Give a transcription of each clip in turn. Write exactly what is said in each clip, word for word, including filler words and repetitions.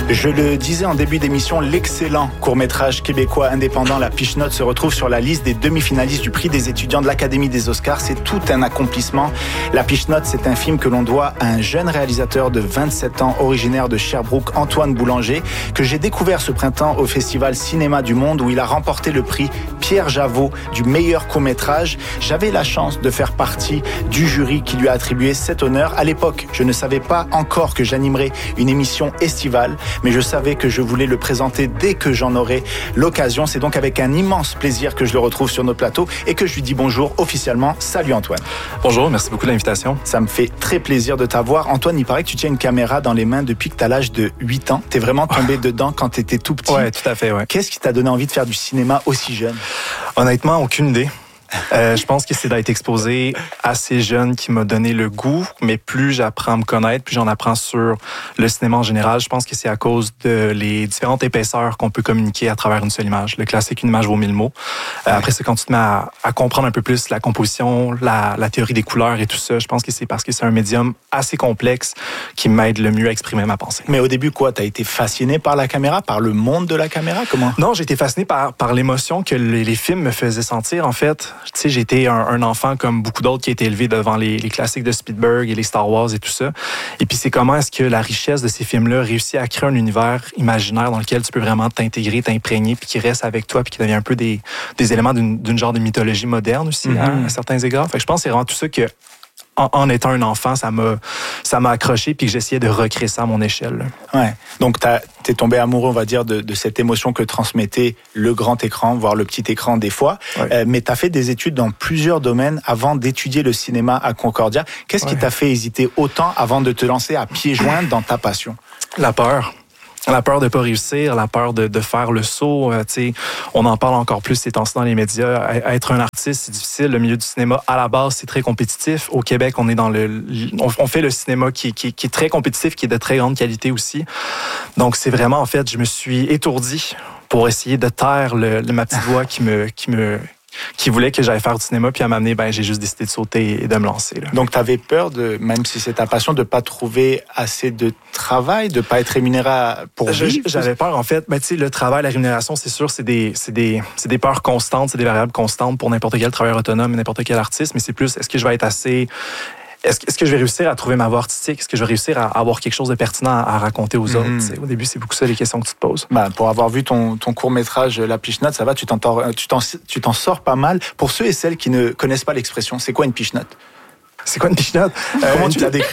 Je le disais en début d'émission, l'excellent court-métrage québécois indépendant La Piche-Note se retrouve sur la liste des demi-finalistes du prix des étudiants de l'Académie des Oscars. C'est tout un accomplissement. La Piche-Note, c'est un film que l'on doit à un jeune réalisateur de vingt-sept ans, originaire de Sherbrooke, Antoine Boulanger, que j'ai découvert ce printemps au Festival Cinéma du Monde où il a remporté le prix Pierre Javeau du meilleur court-métrage. J'avais la chance de faire partie du jury qui lui a attribué cet honneur. À l'époque, je ne savais pas encore que j'animerais une émission estivale, mais je savais que je voulais le présenter dès que j'en aurais l'occasion. C'est donc avec un immense plaisir que je le retrouve sur notre plateau et que je lui dis bonjour officiellement. Salut Antoine. Bonjour, merci beaucoup de l'invitation. Ça me fait très plaisir de t'avoir. Antoine, il paraît que tu tiens une caméra dans les mains depuis que tu as l'âge de huit ans. T'es vraiment tombé dedans quand tu étais tout petit. Ouais, tout à fait, ouais. Qu'est-ce qui t'a donné envie de faire du cinéma aussi jeune? Honnêtement, aucune idée. Euh, je pense que c'est d'être exposé assez jeune qui m'a donné le goût, mais plus j'apprends à me connaître, plus j'en apprends sur le cinéma en général. Je pense que c'est à cause de les différentes épaisseurs qu'on peut communiquer à travers une seule image. Le classique, une image vaut mille mots. Euh, après, c'est quand tu te mets à, à comprendre un peu plus la composition, la, la théorie des couleurs et tout ça. Je pense que c'est parce que c'est un médium assez complexe qui m'aide le mieux à exprimer ma pensée. Mais au début, quoi, t'as été fasciné par la caméra, par le monde de la caméra? Comment? Non, j'ai été fasciné par, par l'émotion que les, les films me faisaient sentir, en fait. Tu sais, j'ai été un, un enfant comme beaucoup d'autres qui a été élevé devant les, les classiques de Spielberg et les Star Wars et tout ça. Et puis c'est comment est-ce que la richesse de ces films-là réussit à créer un univers imaginaire dans lequel tu peux vraiment t'intégrer, t'imprégner, puis qui reste avec toi, puis qui devient un peu des, des éléments d'une, d'une genre de mythologie moderne aussi, mm-hmm. à, à certains égards. Fait que je pense que c'est vraiment tout ça que En, en étant un enfant, ça m'a, ça m'a accroché puis que j'essayais de recréer ça à mon échelle. Là. Ouais. Donc, t'es tombé amoureux, on va dire, de, de cette émotion que transmettait le grand écran, voire le petit écran des fois. Ouais. Euh, mais t'as fait des études dans plusieurs domaines avant d'étudier le cinéma à Concordia. Qu'est-ce ouais. qui t'a fait hésiter autant avant de te lancer à pieds joints dans ta passion? La peur. La peur de pas réussir, la peur de, de faire le saut. Euh, tu sais, on en parle encore plus ces temps-ci dans les médias. Être un artiste, c'est difficile. Le milieu du cinéma, à la base, c'est très compétitif. Au Québec, on est dans le, on fait le cinéma qui, qui, qui est très compétitif, qui est de très grande qualité aussi. Donc, c'est vraiment, en fait, je me suis étourdi pour essayer de taire le, le ma petite voix qui me, qui me, qui voulait que j'aille faire du cinéma, puis à m'amener, ben j'ai juste décidé de sauter et de me lancer. Là. Donc, tu avais peur, de, même si c'est ta passion, de ne pas trouver assez de travail, de ne pas être rémunéré pour vivre? J'avais peur, en fait. Ben, tu sais, le travail, la rémunération, c'est sûr, c'est des, c'est des, c'est des peurs constantes, c'est des variables constantes pour n'importe quel travailleur autonome, n'importe quel artiste, mais c'est plus, est-ce que je vais être assez... Est-ce, est-ce que je vais réussir à trouver ma voix artistique? Est-ce que je vais réussir à avoir quelque chose de pertinent à, à raconter aux autres? Mm-hmm. Au début, c'est beaucoup ça les questions que tu te poses. Ben, pour avoir vu ton, ton court-métrage La Piche-Note, ça va, tu t'en, tu, t'en, tu t'en sors pas mal. Pour ceux et celles qui ne connaissent pas l'expression, c'est quoi une piche-note? C'est quoi une piche-note? Euh, Comment tu la décris?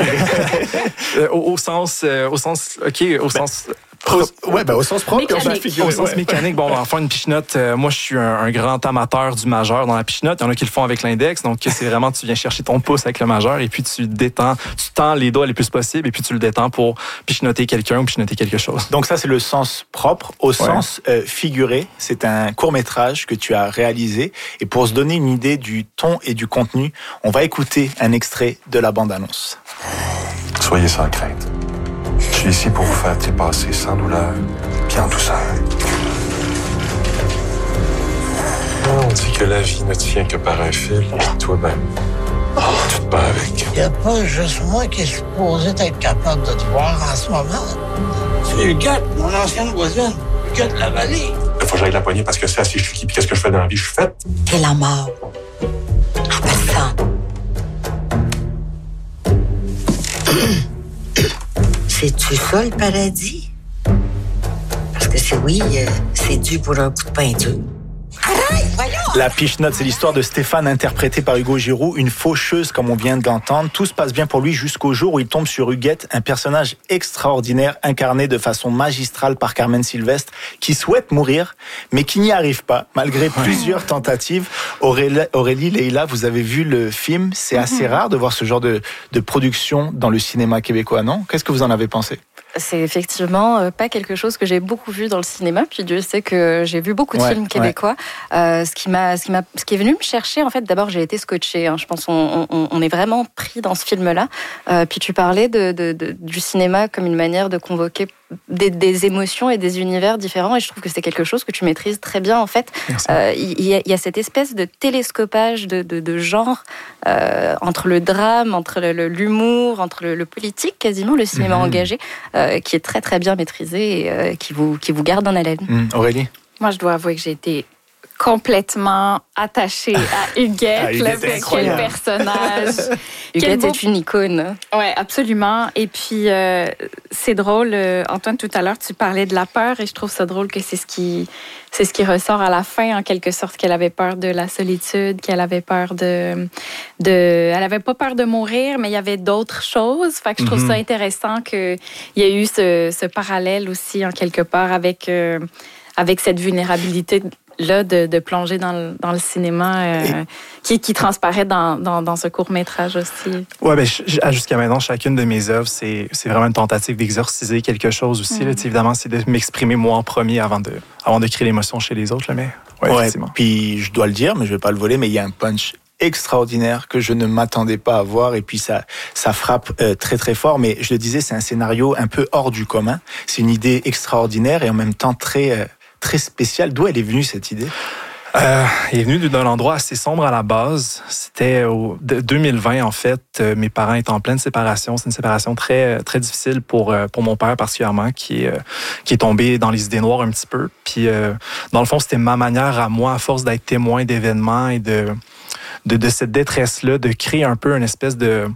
au, au sens... Euh, au sens... OK, au ben, sens... Au, ouais, ben, au sens propre, mécanique. Au sens ouais. mécanique. Bon, enfin, une piche-note, euh, moi, je suis un, un grand amateur du majeur dans la piche-note. Il y en a qui le font avec l'index. Donc, c'est vraiment, tu viens chercher ton pouce avec le majeur et puis tu détends, tu tends les doigts le plus possible et puis tu le détends pour piche-noter quelqu'un ou piche-noter quelque chose. Donc, ça, c'est le sens propre. Au ouais. sens euh, figuré, c'est un court-métrage que tu as réalisé. Et pour se donner une idée du ton et du contenu, on va écouter un extrait de la bande-annonce. Soyez sans crainte. Je suis ici pour vous faire dépasser sans douleur, puis en douceur. On dit que la vie ne tient que par un fil, et toi, ben, tu te bats avec. Il n'y a pas juste moi qui est supposé être capable de te voir en ce moment. C'est Huguette, mon ancienne voisine, Huguette de la vallée. Il faut que j'aille la poignée parce que c'est assez chiqui, puis qu'est-ce que je fais dans la vie? Je suis faite. T'es la mort. En passant. C'est-tu ça, le paradis? Parce que c'est oui, euh, c'est dû pour un coup de peinture. Arrête, voyons! La Piche-Note, c'est l'histoire de Stéphane, interprété par Hugo Giroux, une faucheuse, comme on vient d'entendre. Tout se passe bien pour lui jusqu'au jour où il tombe sur Huguette, un personnage extraordinaire, incarné de façon magistrale par Carmen Sylvestre, qui souhaite mourir, mais qui n'y arrive pas, malgré plusieurs tentatives. Aurélie, Aurélie, Leïla, vous avez vu le film. C'est assez mm-hmm. rare de voir ce genre de, de production dans le cinéma québécois, non? Qu'est-ce que vous en avez pensé? C'est effectivement euh, pas quelque chose que j'ai beaucoup vu dans le cinéma, puis Dieu sait que j'ai vu beaucoup de ouais, films québécois. Ouais. Euh, ce, qui m'a, ce, qui m'a, ce qui est venu me chercher, en fait, d'abord j'ai été scotchée. Hein. Je pense qu'on on, on est vraiment pris dans ce film-là. Euh, puis tu parlais de, de, de, du cinéma comme une manière de convoquer des, des émotions et des univers différents, et je trouve que c'est quelque chose que tu maîtrises très bien, en fait. Euh, il, y a, il y a cette espèce de télescopage de, de, de genre euh, entre le drame, entre le, le, l'humour, entre le, le politique, quasiment, le cinéma mmh. engagé, euh, qui est très, très bien maîtrisé et euh, qui, vous, qui vous garde en haleine. Mmh. Aurélie? Moi, je dois avouer que j'ai été complètement attachée à Huguette, ah, Huguette le quel personnage. Huguette beau... est une icône. Oui, absolument. Et puis, euh, c'est drôle, euh, Antoine, tout à l'heure, tu parlais de la peur, et je trouve ça drôle que c'est ce qui, c'est ce qui ressort à la fin, en quelque sorte, qu'elle avait peur de la solitude, qu'elle avait peur de... de elle avait pas peur de mourir, mais il y avait d'autres choses. Fait que je trouve mm-hmm. ça intéressant qu'il y ait eu ce, ce parallèle aussi, en quelque part, avec, euh, avec cette vulnérabilité là, de, de plonger dans le, dans le cinéma euh, qui, qui transparaît dans, dans, dans ce court-métrage aussi. Oui, bien, jusqu'à maintenant, chacune de mes œuvres, c'est, c'est vraiment une tentative d'exorciser quelque chose aussi. Mm. Là, évidemment, c'est de m'exprimer moi en premier avant de, avant de créer l'émotion chez les autres. Là, mais ouais, ouais, effectivement. Puis, je dois le dire, mais je ne vais pas le voler, mais il y a un punch extraordinaire que je ne m'attendais pas à voir, et puis ça ça frappe euh, très très fort. Mais je le disais, c'est un scénario un peu hors du commun. C'est une idée extraordinaire et en même temps très... Euh, très spécial. D'où elle est venue, cette idée? Euh, elle est venue d'un endroit assez sombre à la base. C'était au deux mille vingt, en fait. Euh, mes parents étaient en pleine séparation. C'est une séparation très, très difficile pour, pour mon père particulièrement, qui est, qui est tombé dans les idées noires un petit peu. Puis, euh, dans le fond, c'était ma manière à moi, à force d'être témoin d'événements et de, de, de cette détresse-là, de créer un peu une espèce de...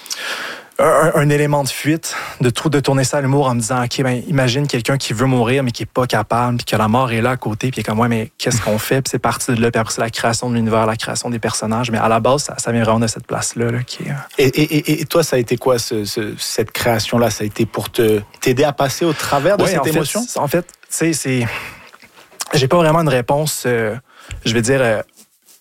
Un, un élément de fuite, de, de tourner ça à l'humour en me disant, OK, ben, imagine quelqu'un qui veut mourir, mais qui n'est pas capable, puis que la mort est là à côté, puis il est comme, ouais, mais qu'est-ce qu'on fait? Puis c'est parti de là, puis après, c'est la création de l'univers, la création des personnages. Mais à la base, ça, ça vient vraiment de cette place-là. Là, qui est... et, et, et toi, ça a été quoi, ce, ce, cette création-là? Ça a été pour te, t'aider à passer au travers de ouais, cette en émotion? Fait, en fait, tu sais, c'est... J'ai pas vraiment une réponse, euh, je vais dire... Euh,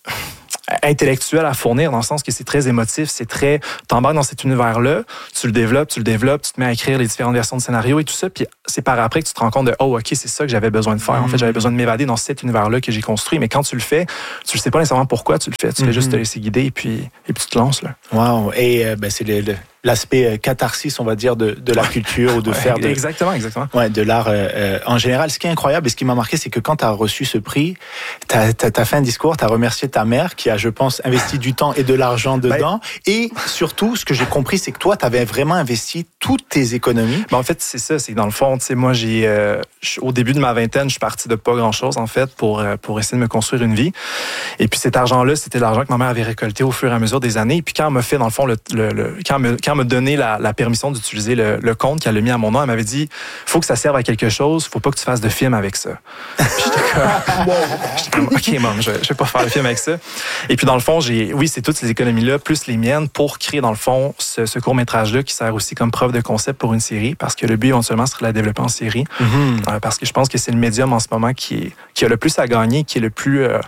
intellectuel à fournir, dans le sens que c'est très émotif, c'est très... T'embarques dans cet univers-là, tu le développes, tu le développes, tu te mets à écrire les différentes versions de scénario et tout ça, puis c'est par après que tu te rends compte de « Oh, OK, c'est ça que j'avais besoin de faire. » En fait, j'avais besoin de m'évader dans cet univers-là que j'ai construit, mais quand tu le fais, tu ne sais pas nécessairement pourquoi tu le fais. Tu mm-hmm. fais juste te laisser guider et puis, et puis tu te lances. Là. Wow! Et euh, ben, c'est le... le... l'aspect catharsis, on va dire, de, de la culture ou de ouais, faire de, exactement, exactement. Ouais, de l'art euh, en général. Ce qui est incroyable et ce qui m'a marqué, c'est que quand tu as reçu ce prix, tu as fait un discours, tu as remercié ta mère qui a, je pense, investi du temps et de l'argent dedans. Ben, et surtout, ce que j'ai compris, c'est que toi, tu avais vraiment investi toutes tes économies. Ben, en fait, c'est ça. C'est que dans le fond, tu sais, moi, j'ai, euh, au début de ma vingtaine, je suis parti de pas grand-chose, en fait, pour, pour essayer de me construire une vie. Et puis cet argent-là, c'était l'argent que ma mère avait récolté au fur et à mesure des années. Et puis quand elle m'a fait, dans le fond, le, le, le, quand elle me, quand elle m'a donné la, la permission d'utiliser le, le compte qu'elle a mis à mon nom, elle m'avait dit « Faut que ça serve à quelque chose, faut pas que tu fasses de film avec ça. » Puis j'étais comme, wow. J'étais comme « OK, maman, je, je vais pas faire de film avec ça. » Et puis dans le fond, j'ai, oui, c'est toutes ces économies-là, plus les miennes, pour créer dans le fond ce, ce court-métrage-là qui sert aussi comme preuve de concept pour une série, parce que le but éventuellement serait de la développer en série. Mm-hmm. Euh, parce que je pense que c'est le médium en ce moment qui, est, qui a le plus à gagner, qui est le plus... Euh,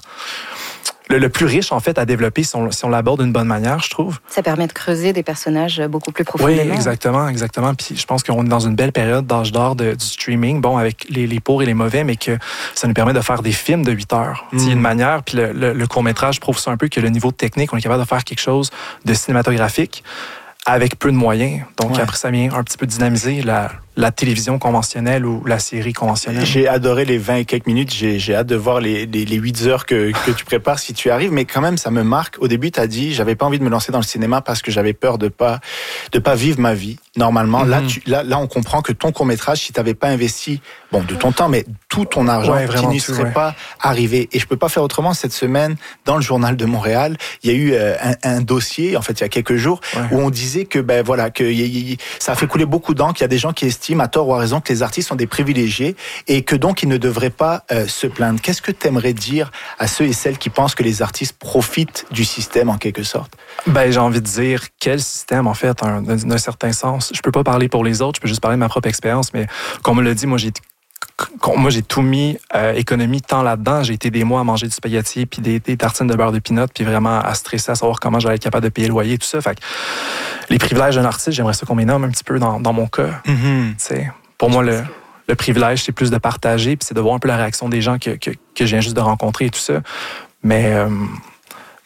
Le, le plus riche, en fait, à développer si on, si on l'aborde d'une bonne manière, je trouve. Ça permet de creuser des personnages beaucoup plus profondément. Oui, exactement, exactement. Puis je pense qu'on est dans une belle période d'âge d'or de, du streaming, bon, avec les, les pour et les mauvais, mais que ça nous permet de faire des films de huit heures. Mm. Une manière, puis le, le, le court-métrage prouve ça un peu, que le niveau technique, on est capable de faire quelque chose de cinématographique avec peu de moyens. Donc ouais. Après, ça vient un petit peu dynamiser la... la télévision conventionnelle ou la série conventionnelle. J'ai adoré les vingt et quelques minutes. J'ai, j'ai hâte de voir les, les, les huit heures que, que tu prépares si tu arrives. Mais quand même, ça me marque. Au début, tu as dit, j'avais pas envie de me lancer dans le cinéma parce que j'avais peur de pas, de pas vivre ma vie normalement. Mm-hmm. Là, tu, là, là, on comprend que ton court-métrage, si tu n'avais pas investi, bon, de ton temps, mais tout ton argent, ouais, qui n'y serait ouais. pas arrivé. Et je peux pas faire autrement. Cette semaine, dans le Journal de Montréal, il y a eu euh, un, un dossier, en fait, il y a quelques jours, ouais. où on disait que, ben voilà, que y, y, ça a fait couler beaucoup d'encre. Il y a des gens qui estiment, à tort ou à raison, que les artistes sont des privilégiés et que donc ils ne devraient pas euh, se plaindre. Qu'est-ce que tu aimerais dire à ceux et celles qui pensent que les artistes profitent du système en quelque sorte? Ben, j'ai envie de dire quel système, en fait, un, d'un certain sens. Je peux pas parler pour les autres, je peux juste parler de ma propre expérience, mais comme on me l'a dit, moi j'ai Moi, j'ai tout mis euh, économie temps là-dedans. J'ai été des mois à manger du spaghetti puis des, des tartines de beurre de pinot puis vraiment à stresser à savoir comment j'allais être capable de payer le loyer, tout ça. Fait que les privilèges d'un artiste, j'aimerais ça qu'on les nomme un petit peu dans, dans mon cas. Mm-hmm. T'sais, pour moi, le, le privilège, c'est plus de partager puis c'est de voir un peu la réaction des gens que, que, que je viens juste de rencontrer et tout ça. Mais... Euh,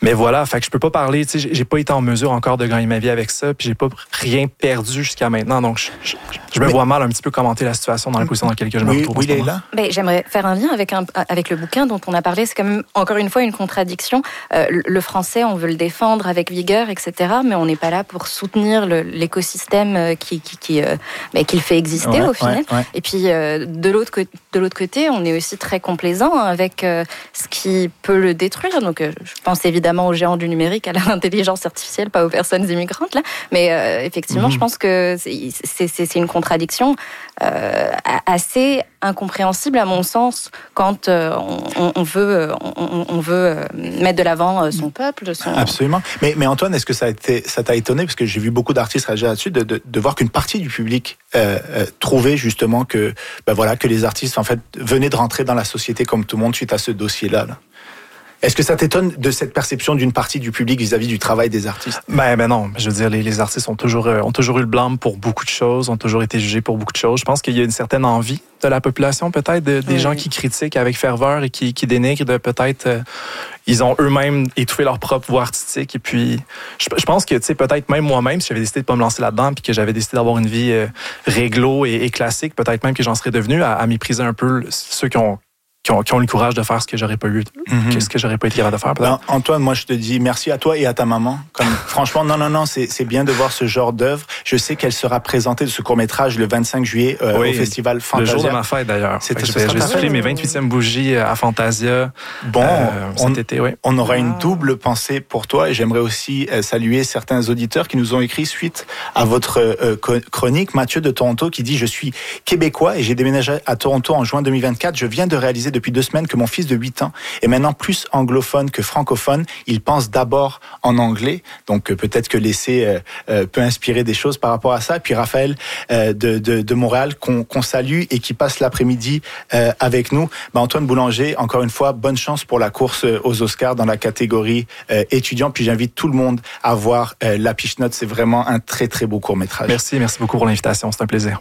Mais voilà, fait que je peux pas parler, tu sais, j'ai pas été en mesure encore de gagner ma vie avec ça, puis j'ai pas rien perdu jusqu'à maintenant, donc je, je, je me mais, vois mal un petit peu commenter la situation dans la position dans laquelle je me oui, retrouve. Oui, il est là. Ben, j'aimerais faire un lien avec, un, avec le bouquin dont on a parlé. C'est quand même, encore une fois, une contradiction. Euh, le français, on veut le défendre avec vigueur, et cetera, mais on n'est pas là pour soutenir le, l'écosystème qui, qui, qui, euh, ben, qui le fait exister, ouais, au final. Ouais, ouais. Et puis, euh, de, l'autre, de l'autre côté, on est aussi très complaisant avec euh, ce qui peut le détruire. Donc, euh, je pense évidemment aux géants du numérique, à l'intelligence artificielle, pas aux personnes immigrantes, là. Mais euh, effectivement, mmh. je pense que c'est, c'est, c'est une contradiction euh, assez incompréhensible, à mon sens, quand euh, on, on veut, on, on veut mettre de l'avant son peuple. Son... Absolument. Mais, mais Antoine, est-ce que ça, a été, ça t'a étonné, parce que j'ai vu beaucoup d'artistes réagir là-dessus, de, de, de voir qu'une partie du public euh, euh, trouvait justement que, ben voilà, que les artistes en fait venaient de rentrer dans la société comme tout le monde suite à ce dossier-là, là. Est-ce que ça t'étonne de cette perception d'une partie du public vis-à-vis du travail des artistes? Ben, ben non. Je veux dire, les, les artistes ont toujours, euh, ont toujours eu le blâme pour beaucoup de choses, ont toujours été jugés pour beaucoup de choses. Je pense qu'il y a une certaine envie de la population, peut-être, de, des oui. gens qui critiquent avec ferveur et qui, qui dénigrent, de peut-être... Euh, ils ont eux-mêmes étouffé leur propre voie artistique. Et puis, je, je pense que, tu sais, peut-être même moi-même, si j'avais décidé de pas me lancer là-dedans, puis que j'avais décidé d'avoir une vie euh, réglo et, et classique, peut-être même que j'en serais devenu à, à mépriser un peu ceux qui ont... Qui ont, qui ont le courage de faire ce que j'aurais pas eu, mm-hmm. ce que j'aurais pas été capable de faire. Ben, Antoine, moi je te dis merci à toi et à ta maman. Comme franchement, non, non, non, c'est, c'est bien de voir ce genre d'œuvre. Je sais qu'elle sera présentée de ce court métrage le vingt-cinq juillet euh, oui, au festival Fantasia. Le jour de ma fête d'ailleurs. C'était je vais, je vais souffler mes vingt-huitième bougies à Fantasia. Bon, euh, on, cet été, oui. On aura une double pensée pour toi et j'aimerais aussi euh, saluer certains auditeurs qui nous ont écrit suite à votre euh, chronique. Mathieu de Toronto qui dit: je suis québécois et j'ai déménagé à Toronto en juin deux mille vingt-quatre. Je viens de réaliser depuis deux semaines que mon fils de huit ans est maintenant plus anglophone que francophone. Il pense d'abord en anglais, donc euh, peut-être que l'essai euh, euh, peut inspirer des choses par rapport à ça. Et puis Raphaël euh, de, de, de Montréal qu'on, qu'on salue et qui passe l'après-midi euh, avec nous. Ben, Antoine Boulanger, encore une fois, bonne chance pour la course aux Oscars dans la catégorie euh, étudiant. Puis j'invite tout le monde à voir euh, La Piche-Note. C'est vraiment un très très beau court-métrage. Merci, merci beaucoup pour l'invitation. C'est un plaisir.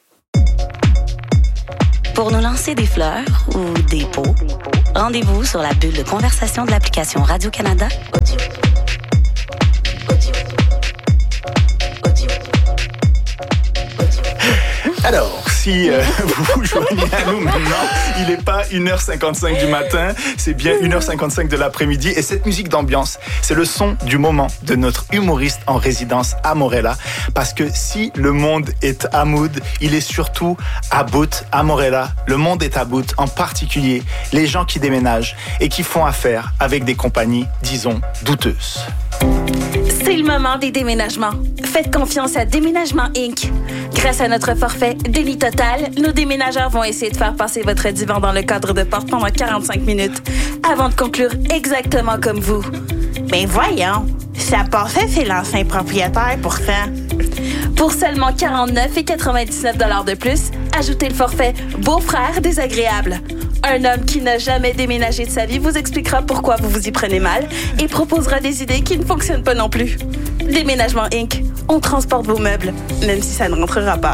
Pour nous lancer des fleurs ou des pots, rendez-vous sur la bulle de conversation de l'application Radio-Canada Audio. Audio. Audio. Audio. Alors, si euh, vous vous joignez à nous maintenant, il n'est pas une heure cinquante-cinq du matin, c'est bien une heure cinquante-cinq de l'après-midi. Et cette musique d'ambiance, c'est le son du moment de notre humoriste en résidence à Morella. Parce que si le monde est à mood, il est surtout à bout. À Morella, le monde est à bout, en particulier les gens qui déménagent et qui font affaire avec des compagnies, disons, douteuses. C'est le moment des déménagements. Faites confiance à Déménagement Incorporé. Grâce à notre forfait Délit Total, nos déménageurs vont essayer de faire passer votre divan dans le cadre de porte pendant quarante-cinq minutes avant de conclure exactement comme vous. Ben voyons, ça passait chez l'ancien propriétaire pourtant. Pour seulement quarante-neuf virgule quatre-vingt-dix-neuf dollars de plus, ajoutez le forfait Beau-frère désagréable. Un homme qui n'a jamais déménagé de sa vie vous expliquera pourquoi vous vous y prenez mal et proposera des idées qui ne fonctionnent pas non plus. Déménagement Incorporé. On transporte vos meubles, même si ça ne rentrera pas.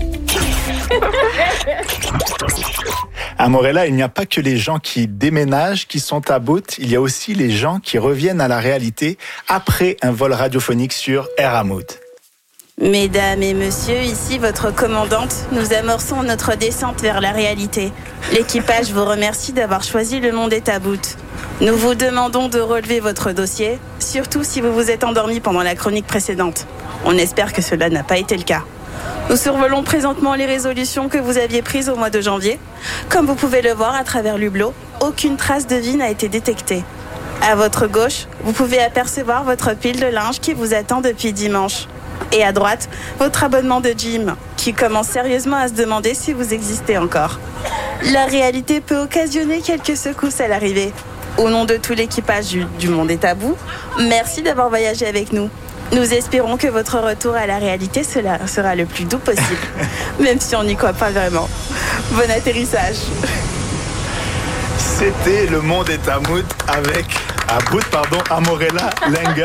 À Morella, il n'y a pas que les gens qui déménagent qui sont à bout, il y a aussi les gens qui reviennent à la réalité après un vol radiophonique sur Air Hamoud. Mesdames et messieurs, ici votre commandante, nous amorçons notre descente vers la réalité. L'équipage vous remercie d'avoir choisi Le Monde est à bout. Nous vous demandons de relever votre dossier, surtout si vous vous êtes endormi pendant la chronique précédente. On espère que cela n'a pas été le cas. Nous survolons présentement les résolutions que vous aviez prises au mois de janvier. Comme vous pouvez le voir à travers l'hublot, aucune trace de vie n'a été détectée. À votre gauche, vous pouvez apercevoir votre pile de linge qui vous attend depuis dimanche. Et à droite, votre abonnement de gym, qui commence sérieusement à se demander si vous existez encore. La réalité peut occasionner quelques secousses à l'arrivée. Au nom de tout l'équipage du, du Monde est à bout, merci d'avoir voyagé avec nous. Nous espérons que votre retour à la réalité sera, sera le plus doux possible, même si on n'y croit pas vraiment. Bon atterrissage. C'était Le Monde est à mood avec À bout, pardon, Amorella Lenga.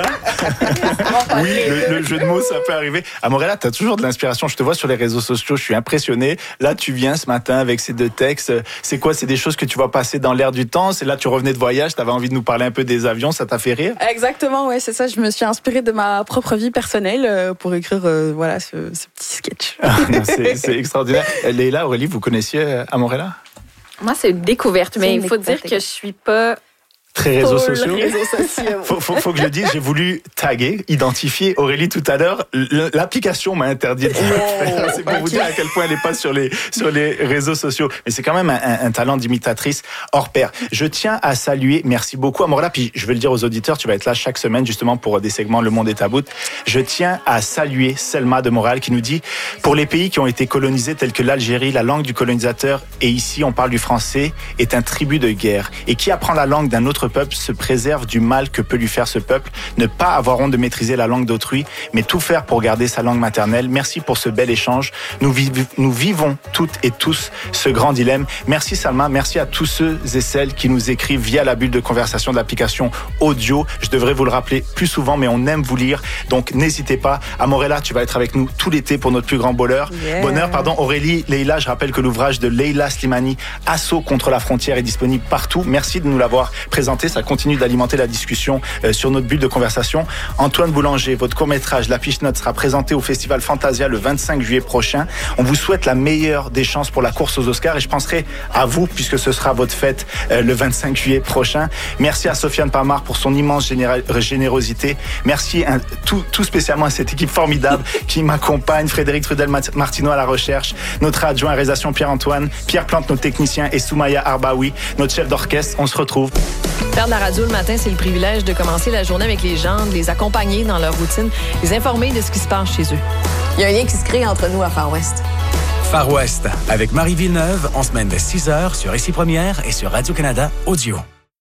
Oui, le, le jeu de mots, ça peut arriver. Amorella, tu as toujours de l'inspiration. Je te vois sur les réseaux sociaux, je suis impressionné. Là, tu viens ce matin avec ces deux textes. C'est quoi? C'est des choses que tu vois passer dans l'air du temps? C'est là, tu revenais de voyage, tu avais envie de nous parler un peu des avions, ça t'a fait rire? Exactement, ouais, c'est ça. Je me suis inspirée de ma propre vie personnelle pour écrire euh, voilà, ce, ce petit sketch. c'est, c'est extraordinaire. Leïla, Aurélie, vous connaissiez Amorella? Moi, c'est une découverte, mais il faut dire que je suis pas... Très réseaux sociaux. Réseaux sociaux. faut, faut, faut que je le dise, j'ai voulu taguer, identifier Aurélie tout à l'heure. L'application m'a interdit de le faire. C'est pour okay. vous dire à quel point elle n'est pas sur les, sur les réseaux sociaux. Mais c'est quand même un, un, un talent d'imitatrice hors pair. Je tiens à saluer, merci beaucoup Amorella, puis je veux le dire aux auditeurs, tu vas être là chaque semaine justement pour des segments Le Monde est à bout. Je tiens à saluer Selma de Montréal qui nous dit, pour les pays qui ont été colonisés tels que l'Algérie, la langue du colonisateur, et ici on parle du français, est un tribut de guerre. Et qui apprend la langue d'un autre peuple se préserve du mal que peut lui faire ce peuple, ne pas avoir honte de maîtriser la langue d'autrui, mais tout faire pour garder sa langue maternelle. Merci pour ce bel échange. Nous, viv- nous vivons toutes et tous ce grand dilemme. Merci Salma, merci à tous ceux et celles qui nous écrivent via la bulle de conversation de l'application audio. Je devrais vous le rappeler plus souvent, mais on aime vous lire, donc n'hésitez pas. Amorella, tu vas être avec nous tout l'été pour notre plus grand bonheur. Yeah. Bonheur, pardon. Aurélie, Leïla, je rappelle que l'ouvrage de Leïla Slimani, Assaut contre la frontière, est disponible partout. Merci de nous l'avoir présenté. Ça continue d'alimenter la discussion euh, sur notre bulle de conversation. Antoine Boulanger, votre court-métrage La Piche-Note sera présenté au Festival Fantasia le vingt-cinq juillet prochain. On vous souhaite la meilleure des chances pour la course aux Oscars et je penserai à vous puisque ce sera votre fête euh, le vingt-cinq juillet prochain. Merci à Sofiane Pamar pour son immense généra- générosité. Merci un, tout, tout spécialement à cette équipe formidable qui m'accompagne. Frédéric Trudel-Martineau à la recherche, notre adjoint à réalisation Pierre-Antoine, Pierre Plante, notre technicien, et Soumaya Arbaoui, notre chef d'orchestre. On se retrouve. Faire de la radio le matin, c'est le privilège de commencer la journée avec les gens, de les accompagner dans leur routine, les informer de ce qui se passe chez eux. Il y a un lien qui se crée entre nous à Far West. Far West, avec Marie Villeneuve, en semaine de six heures sur Ici Première et sur Radio-Canada Audio.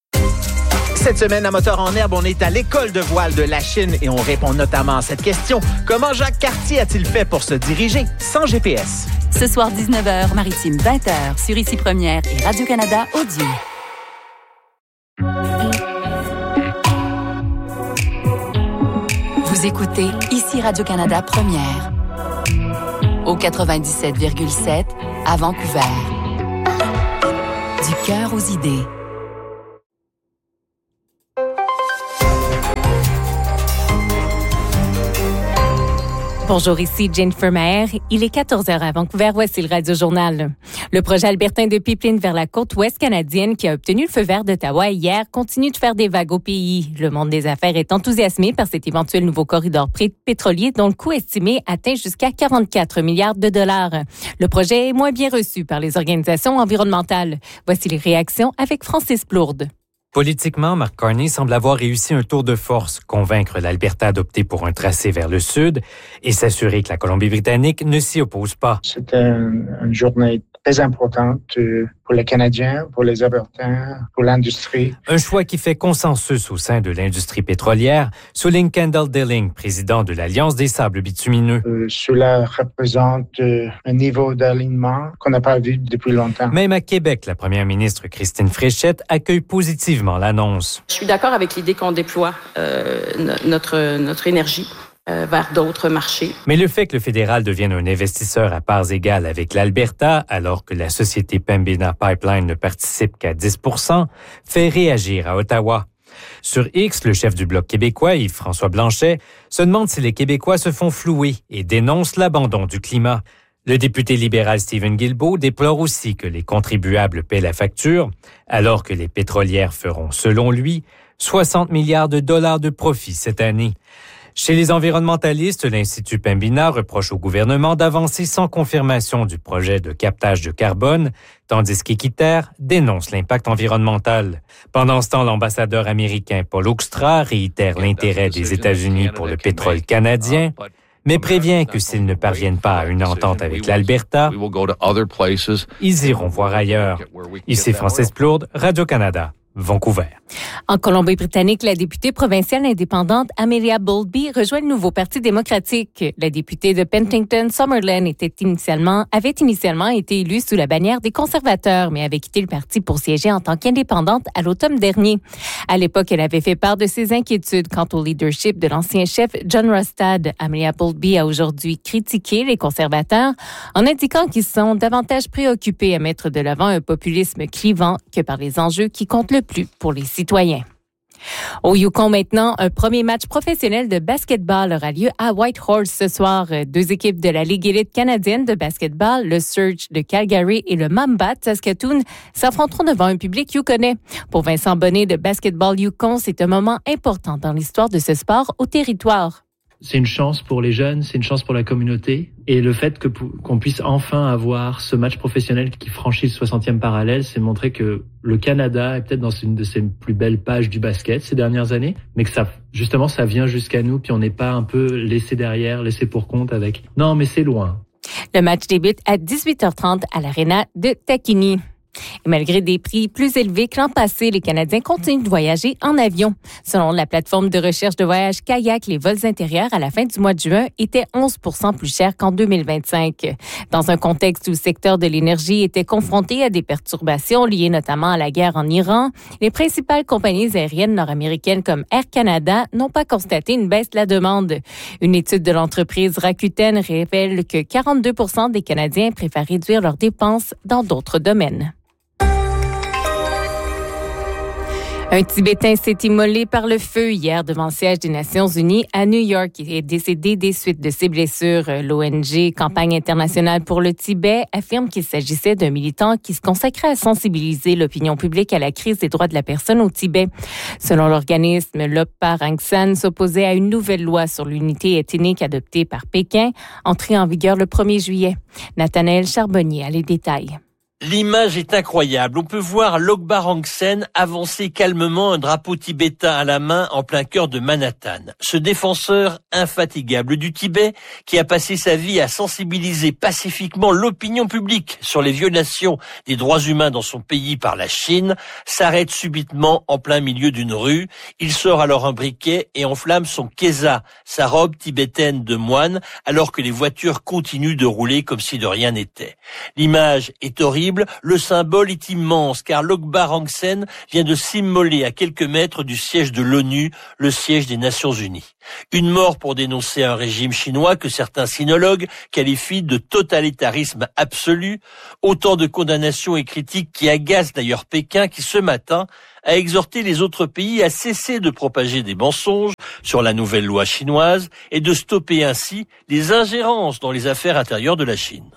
Cette semaine, à Moteur en herbe, on est à l'école de voile de la Chine et on répond notamment à cette question. Comment Jacques Cartier a-t-il fait pour se diriger sans G P S? Ce soir, dix-neuf heures, Maritime, vingt heures, sur Ici Première et Radio-Canada Audio. Vous écoutez Ici Radio-Canada Première. Au quatre-vingt-dix-sept virgule sept à Vancouver. Du cœur aux idées. Bonjour, ici Jennifer Maher. Il est quatorze heures à Vancouver. Voici le Radio-Journal. Le projet albertain de pipeline vers la côte ouest canadienne qui a obtenu le feu vert d'Ottawa hier continue de faire des vagues au pays. Le monde des affaires est enthousiasmé par cet éventuel nouveau corridor pétrolier dont le coût estimé atteint jusqu'à quarante-quatre milliards de dollars. Le projet est moins bien reçu par les organisations environnementales. Voici les réactions avec Francis Plourde. Politiquement, Mark Carney semble avoir réussi un tour de force, convaincre l'Alberta d'opter pour un tracé vers le sud et s'assurer que la Colombie-Britannique ne s'y oppose pas. C'était une journée très importante pour les Canadiens, pour les Albertains, pour l'industrie. Un choix qui fait consensus au sein de l'industrie pétrolière, souligne Kendall Dilling, président de l'Alliance des sables bitumineux. Euh, cela représente euh, un niveau d'alignement qu'on n'a pas vu depuis longtemps. Même à Québec, la première ministre Christine Fréchette accueille positivement l'annonce. Je suis d'accord avec l'idée qu'on déploie euh, notre, notre énergie Euh, vers d'autres marchés. Mais le fait que le fédéral devienne un investisseur à parts égales avec l'Alberta, alors que la société Pembina Pipeline ne participe qu'à dix pour cent, fait réagir à Ottawa. Sur X, le chef du Bloc québécois, Yves-François Blanchet, se demande si les Québécois se font flouer et dénonce l'abandon du climat. Le député libéral Stephen Guilbeault déplore aussi que les contribuables paient la facture, alors que les pétrolières feront, selon lui, soixante milliards de dollars de profit cette année. Chez les environnementalistes, l'Institut Pembina reproche au gouvernement d'avancer sans confirmation du projet de captage de carbone, tandis qu'Équiterre dénonce l'impact environnemental. Pendant ce temps, l'ambassadeur américain Paul Hoekstra réitère l'intérêt des États-Unis pour le pétrole canadien, mais prévient que s'ils ne parviennent pas à une entente avec l'Alberta, ils iront voir ailleurs. Ici Francis Plourde, Radio-Canada. Vancouver. En Colombie-Britannique, la députée provinciale indépendante Amelia Bowlby rejoint le nouveau Parti démocratique. La députée de Penticton-Summerland était initialement, avait initialement été élue sous la bannière des conservateurs, mais avait quitté le parti pour siéger en tant qu'indépendante à l'automne dernier. À l'époque, elle avait fait part de ses inquiétudes quant au leadership de l'ancien chef John Rustad. Amelia Bowlby a aujourd'hui critiqué les conservateurs en indiquant qu'ils sont davantage préoccupés à mettre de l'avant un populisme clivant que par les enjeux qui comptent le plus pour les citoyens. Au Yukon maintenant, un premier match professionnel de basketball aura lieu à Whitehorse ce soir. Deux équipes de la Ligue élite canadienne de basketball, le Surge de Calgary et le Mamba de Saskatoon, s'affronteront devant un public yukonnais. Pour Vincent Bonnet de Basketball Yukon, c'est un moment important dans l'histoire de ce sport au territoire. C'est une chance pour les jeunes, c'est une chance pour la communauté. Et le fait que, qu'on puisse enfin avoir ce match professionnel qui franchit le soixantième parallèle, c'est montrer que le Canada est peut-être dans une de ses plus belles pages du basket ces dernières années, mais que ça, justement, ça vient jusqu'à nous, puis on n'est pas un peu laissé derrière, laissé pour compte avec « non, mais c'est loin ». Le match débute à dix-huit heures trente à l'aréna de Takini. Et malgré des prix plus élevés que l'an passé, les Canadiens continuent de voyager en avion. Selon la plateforme de recherche de voyage Kayak, les vols intérieurs à la fin du mois de juin étaient onze pour cent plus chers qu'en deux mille vingt-cinq. Dans un contexte où le secteur de l'énergie était confronté à des perturbations liées notamment à la guerre en Iran, les principales compagnies aériennes nord-américaines comme Air Canada n'ont pas constaté une baisse de la demande. Une étude de l'entreprise Rakuten révèle que quarante-deux pour cent des Canadiens préfèrent réduire leurs dépenses dans d'autres domaines. Un Tibétain s'est immolé par le feu hier devant le siège des Nations unies à New York. Il est décédé des suites de ses blessures. L'O N G Campagne internationale pour le Tibet affirme qu'il s'agissait d'un militant qui se consacrait à sensibiliser l'opinion publique à la crise des droits de la personne au Tibet. Selon l'organisme, Loppa Rangsan s'opposait à une nouvelle loi sur l'unité ethnique adoptée par Pékin, entrée en vigueur le premier juillet. Nathanaël Charbonnier a les détails. L'image est incroyable. On peut voir Logba Rangsen avancer calmement, un drapeau tibétain à la main en plein cœur de Manhattan. Ce défenseur infatigable du Tibet, qui a passé sa vie à sensibiliser pacifiquement l'opinion publique sur les violations des droits humains dans son pays par la Chine, s'arrête subitement en plein milieu d'une rue. Il sort alors un briquet et enflamme son kesa, sa robe tibétaine de moine, alors que les voitures continuent de rouler comme si de rien n'était. L'image est horrible. Le symbole est immense car Logba Rangsen vient de s'immoler à quelques mètres du siège de l'ONU, le siège des Nations unies. Une mort pour dénoncer un régime chinois que certains sinologues qualifient de totalitarisme absolu. Autant de condamnations et critiques qui agacent d'ailleurs Pékin qui ce matin a exhorté les autres pays à cesser de propager des mensonges sur la nouvelle loi chinoise et de stopper ainsi les ingérences dans les affaires intérieures de la Chine.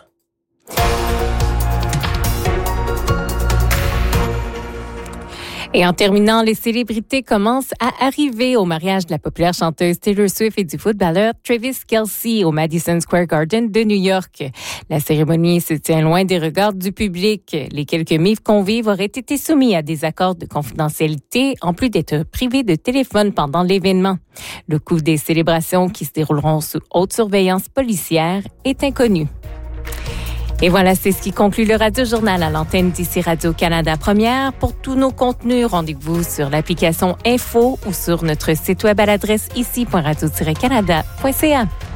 Et en terminant, les célébrités commencent à arriver au mariage de la populaire chanteuse Taylor Swift et du footballeur Travis Kelce au Madison Square Garden de New York. La cérémonie se tient loin des regards du public. Les quelques mille convives auraient été soumis à des accords de confidentialité, en plus d'être privés de téléphone pendant l'événement. Le coût des célébrations qui se dérouleront sous haute surveillance policière est inconnu. Et voilà, c'est ce qui conclut le Radio Journal à l'antenne d'ici Radio-Canada Première. Pour tous nos contenus, rendez-vous sur l'application Info ou sur notre site web à l'adresse ici point radio tiret canada point c a.